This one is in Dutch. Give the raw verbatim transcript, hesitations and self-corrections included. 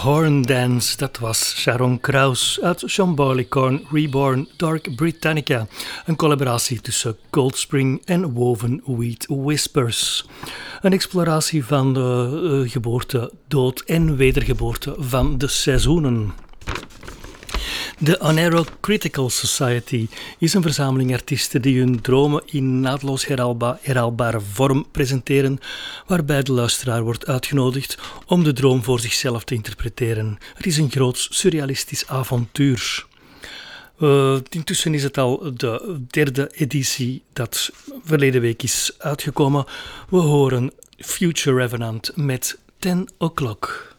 Horn Dance, dat was Sharon Kraus uit Sean Barleycorn Reborn Dark Britannica. Een collaboratie tussen Cold Spring en Woven Wheat Whispers. Een exploratie van de uh, geboorte, dood en wedergeboorte van de seizoenen. De Onero Critical Society is een verzameling artiesten die hun dromen in naadloos herhaalba- herhaalbare vorm presenteren, waarbij de luisteraar wordt uitgenodigd om de droom voor zichzelf te interpreteren. Het is een groot surrealistisch avontuur. Uh, intussen is het al de derde editie dat verleden week is uitgekomen. We horen Future Revenant met ten o'clock.